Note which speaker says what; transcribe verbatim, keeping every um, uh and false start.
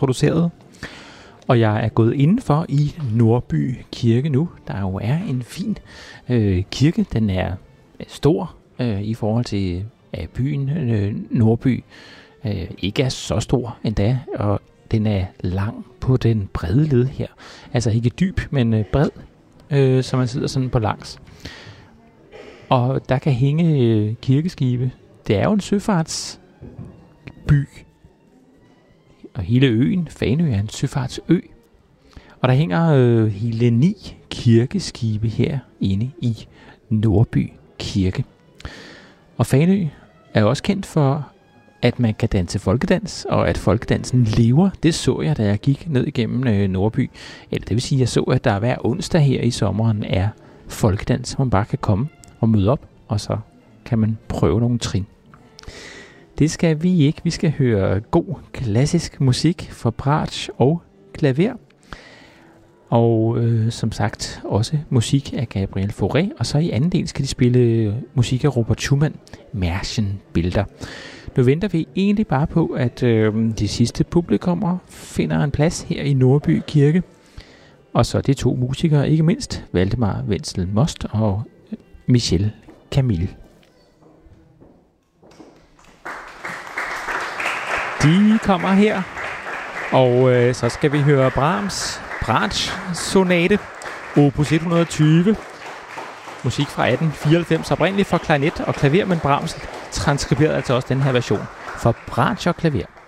Speaker 1: introduceret. Og jeg er gået indenfor i Nordby Kirke nu. Der jo er en fin øh, kirke. Den er stor øh, i forhold til øh, byen øh, Nordby. Øh, ikke er så stor endda, og den er lang på den brede led her. Altså ikke dyb, men øh, bred, øh, så man sidder sådan på langs. Og der kan hænge øh, kirkeskibe. Det er jo en søfartsby. Og hele øen, Fanø, er en søfartsø. Og der hænger øh, hele ni kirkeskibe her inde i Nordby Kirke. Og Fanø er også kendt for, at man kan danse folkedans, og at folkedansen lever. Det så jeg, da jeg gik ned igennem øh, Nordby. Eller det vil sige, at jeg så, at der hver onsdag her i sommeren er folkedans, hvor man bare kan komme og møde op, og så kan man prøve nogle trin. Det skal vi ikke. Vi skal høre god klassisk musik for bratsch og klaver. Og øh, som sagt også musik af Gabriel Fauré. Og så i anden del skal de spille musik af Robert Schumann, Märchenbilder. Nu venter vi egentlig bare på, at øh, de sidste publikummer finder en plads her i Nordby Kirke. Og så de to musikere, ikke mindst Valdemar Wenzel Most og Michel Camille. De kommer her, og øh, så skal vi høre Brahms Bratsch Sonate, opus et hundrede og tyve. Musik fra atten fireoghalvfems, oprindeligt for klarinet og klaver, men Brahms transkriberede altså også den her version for bratsch og klaver.